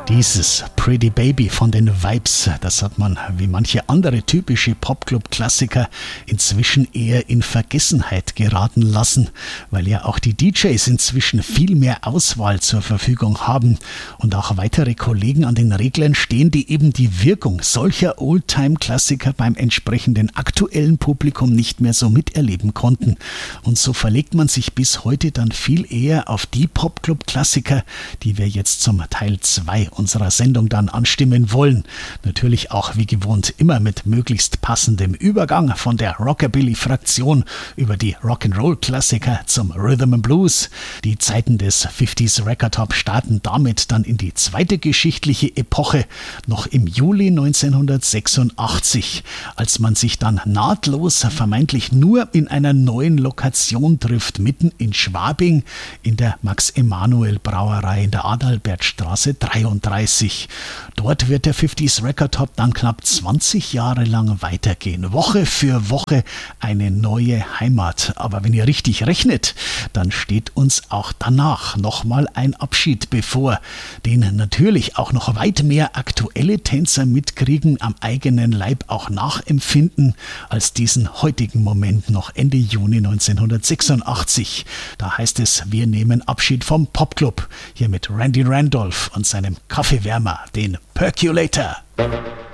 Dieses Pretty Baby von den Vibes, das hat man wie manche andere typische Popclub-Klassiker inzwischen eher in Vergessenheit geraten lassen, weil ja auch die DJs inzwischen viel mehr Auswahl zur Verfügung haben und auch weitere Kollegen an den Reglern stehen, die eben die Wirkung solcher Oldtime-Klassiker beim entsprechenden aktuellen Publikum nicht mehr so miterleben konnten. Und so verlegt man sich bis heute dann viel eher auf die Popclub-Klassiker, die wir jetzt zum Teil 2 unserer Sendung dann anstimmen wollen. Natürlich auch wie gewohnt immer mit möglichst passendem Übergang von der Rockabilly-Fraktion über die Rock'n'Roll-Klassiker zum Rhythm and Blues. Die Zeiten des 50s Record Top starten damit dann in die zweite geschichtliche Epoche, noch im Juli 1986, als man sich dann nahtlos vermeintlich nur in einer neuen Lokation trifft, mitten in Schwabing in der Max-Emanuel-Brauerei in der Adalbertstraße 33. Dort wird der 50s Record Top dann knapp 20 Jahre lang weitergehen. Woche für Woche eine neue Heimat. Aber wenn ihr richtig rechnet, dann steht uns auch danach nochmal ein Abschied bevor, den natürlich auch noch weit mehr aktuelle Tänzer mitkriegen, am eigenen Leib auch nachempfinden, als diesen heutigen Moment noch Ende Juni 1986. Da heißt es, wir nehmen Abschied vom Popclub. Hier mit Randy Randolph und seinem Kaffeewärmer, den Percolator.